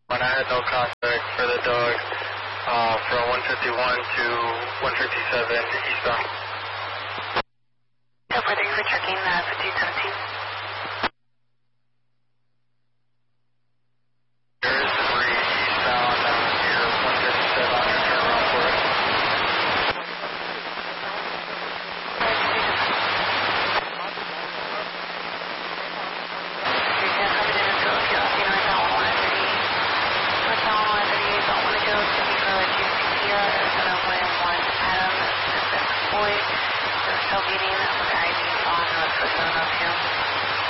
When I had no contact for the dog from 151 to 157 eastbound. So thank you for checking 1517. Tailgating with ID on Northwest Philadelphia.